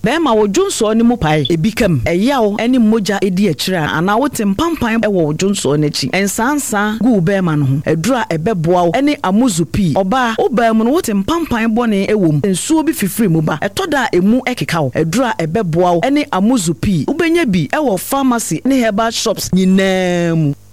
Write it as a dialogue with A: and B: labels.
A: bema wo dwonso ne mu pae ebi kam eyawo ene moja edi akira ana wote mpampan e wo dwonso ne chi ensansa gu bema no ho edura ebeboa ene amuzupi oba obam no wote mpampan bone ewom ensuo bi fifiri mu ba etoda emu ekeka wo edura ebeboa ene amuzupi ubenya bi e wo pharmacy ne herbal shops nyinaa mu